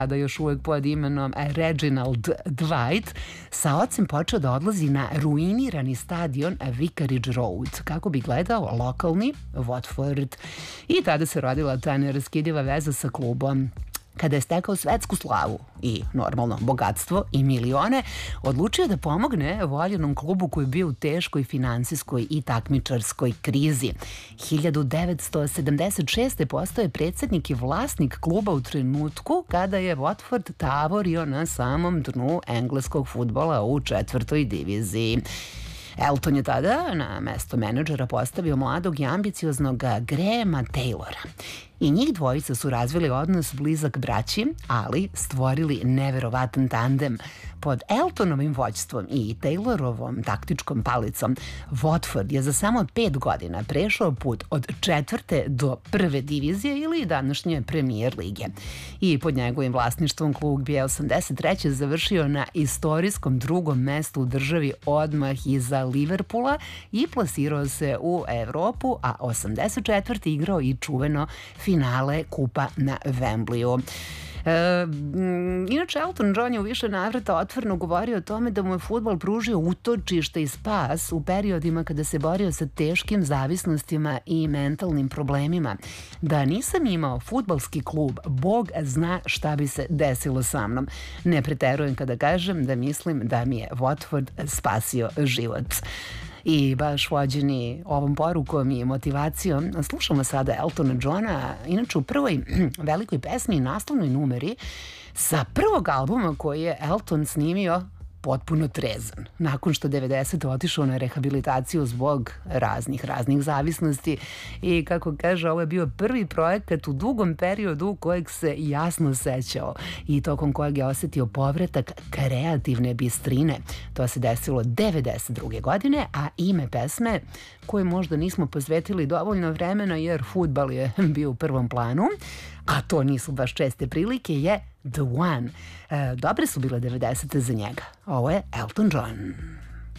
tada još uvek pod imenom Reginald Dwight, sa ocem počeo da odlazi na ruinirani stadion Vicarage Road kako bi gledao lokalni Watford. I tada se rodila ta neraskidiva veza sa klubom. Kada je stekao svetsku slavu i normalno bogatstvo i milione, odlučio da pomogne voljenom klubu koji je bio u teškoj finansijskoj i takmičarskoj krizi. 1976. postao je predsjednik i vlasnik kluba u trenutku kada je Watford tavorio na samom dnu engleskog fudbala u 4. diviziji. Elton je tada na mesto menadžera postavio mladog i ambicioznog Grahama Taylora. I njih dvojica su razvili odnos blizak braći, ali stvorili neverovatan tandem. Pod Eltonovim vođstvom i Taylorovom taktičkom palicom, Watford je za samo 5 godina prešao put od 4. do 1. divizije ili današnje Premier lige. I pod njegovim vlasništvom klub je 83. završio na istorijskom 2. mestu u državi odmah iza Liverpoola i plasirao se u Evropu, a 84. igrao i čuveno finale kupa na Wembleyu. Inače, Elton John je u više navrata otvoreno govorio o tome da mu je fudbal pružio utočište i spas u periodima kada se borio sa teškim zavisnostima i mentalnim problemima. Da nisam imao fudbalski klub, Bog zna šta bi se desilo sa mnom. Ne preterujem kada kažem da mislim da mi je Watford spasio život. I baš vođeni ovom porukom i motivacijom slušamo sada Eltona Johna, inače u prvoj velikoj pesmi i naslovnoj numeri sa prvog albuma koji je Elton snimio potpuno trezan. Nakon što 90. otišao na rehabilitaciju zbog raznih zavisnosti i kako kaže, ovo je bio prvi projekat u dugom periodu kojeg se jasno sećao i tokom kojeg je osetio povratak kreativne bistrine. To se desilo 92. godine, a ime pesme, koje možda nismo posvetili dovoljno vremena jer fudbal je bio u prvom planu, a to nisu baš česte prilike, je The One. Dobre su bile 90. za njega. Ovo je Elton John.